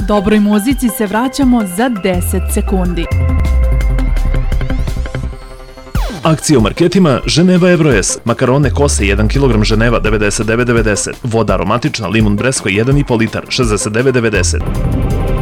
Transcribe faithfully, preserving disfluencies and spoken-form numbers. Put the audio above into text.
Dobroj muzici se vraćamo za deset sekundi. Akcija u marketima Ženeva Evroes. Makarone kose jedan kilogram Ženeva devedeset devet devedeset. Voda aromatična limun Bresko jedan i po litar šezdeset devet devedeset.